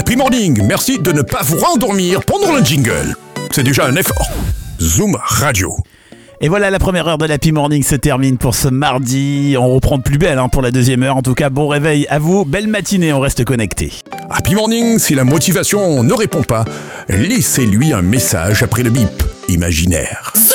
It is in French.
Happy Morning, merci de ne pas vous rendormir pendant le jingle. C'est déjà un effort. Zoom Radio. Et voilà, la première heure de l'Happy Morning se termine pour ce mardi. On reprend de plus belle pour la deuxième heure. En tout cas, bon réveil à vous. Belle matinée, on reste connecté. Happy Morning, si la motivation ne répond pas, laissez-lui un message après le bip imaginaire.